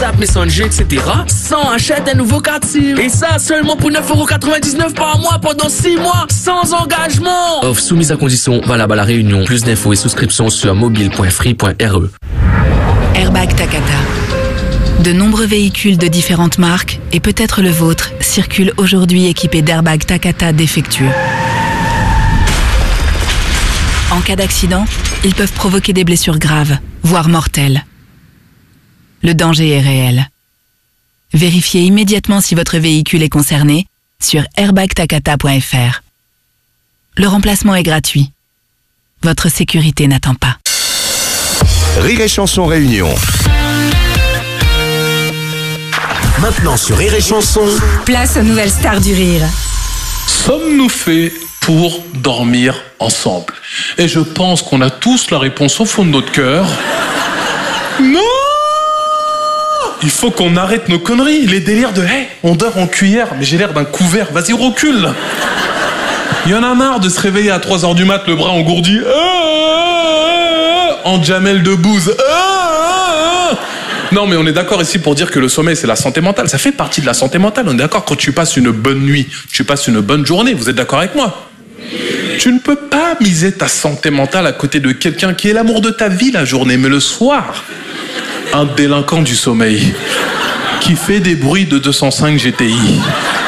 WhatsApp, Messenger, etc. sans achat d'un nouveau carte SIM. Et ça seulement pour 9,99€ par mois pendant 6 mois, sans engagement. Offre soumise à condition, valable à La Réunion. Plus d'infos et souscriptions sur mobile.free.re. Airbag Takata. De nombreux véhicules de différentes marques, et peut-être le vôtre, circulent aujourd'hui équipés d'airbags Takata défectueux. En cas d'accident, ils peuvent provoquer des blessures graves, voire mortelles. Le danger est réel. Vérifiez immédiatement si votre véhicule est concerné sur airbagtakata.fr. Le remplacement est gratuit. Votre sécurité n'attend pas. Rire et Chanson Réunion. Maintenant sur Rire et Chanson. Place aux nouvelles stars du rire. Sommes-nous faits pour dormir ensemble? Et je pense qu'on a tous la réponse au fond de notre cœur. Non! Il faut qu'on arrête nos conneries, les délires de hey, on dort en cuillère, mais j'ai l'air d'un couvert, vas-y recule. Il y en a marre de se réveiller à 3h du mat, le bras engourdi, en Jamel Debbouze. Non mais on est d'accord ici pour dire que le sommeil c'est la santé mentale, ça fait partie de la santé mentale, on est d'accord quand tu passes une bonne nuit, tu passes une bonne journée, vous êtes d'accord avec moi? Tu ne peux pas miser ta santé mentale à côté de quelqu'un qui est l'amour de ta vie la journée, mais le soir, un délinquant du sommeil qui fait des bruits de 205 GTI.